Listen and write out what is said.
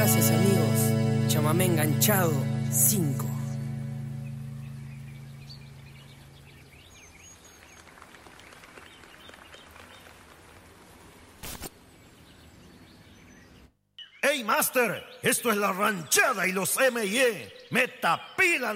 gracias, amigos. Chamamé Enganchado 5. ¡Hey, Master! Esto es La Ranchada y los M&E. ¡Meta pila!